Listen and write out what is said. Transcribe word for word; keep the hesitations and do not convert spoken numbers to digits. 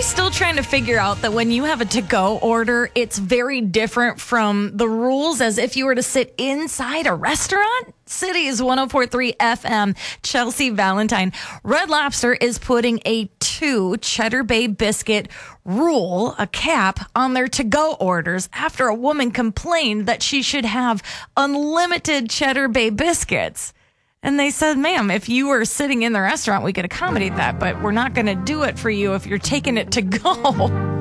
still trying to figure out that when you have a to-go order, it's very different from the rules as if you were to sit inside a restaurant? Cities one oh four point three F M, Chelsea Valentine. Red Lobster is putting a two Cheddar Bay biscuit rule, a cap, on their to-go orders after a woman complained that she should have unlimited Cheddar Bay biscuits. And they said, ma'am, if you were sitting in the restaurant, we could accommodate that, but we're not going to do it for you if you're taking it to go.